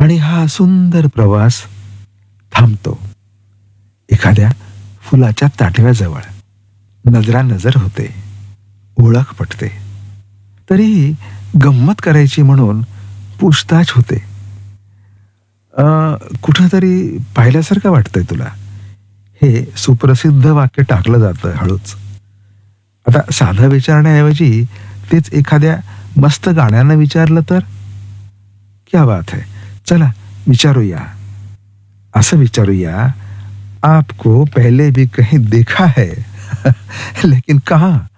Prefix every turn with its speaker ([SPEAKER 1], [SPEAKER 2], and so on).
[SPEAKER 1] आणि हा सुंदर प्रवास थांबतो एखाद्या फुलाच्या ताटव्याजवळ. नजरानजर होते, ओळख पटते. तरीही गंमत करायची म्हणून पूछताछ होते. कुठंतरी पाहिल्यासारखं वाटतंय तुला, हे सुप्रसिद्ध वाक्य टाकलं जातं हळूच. आता साधं विचारण्याऐवजी तेच एखाद्या मस्त गाण्यानं विचारलं तर, क्या बात है, चला विचारूया. असं विचारूया, आपको पहले भी कहीं देखा है लेकिन कहाँ?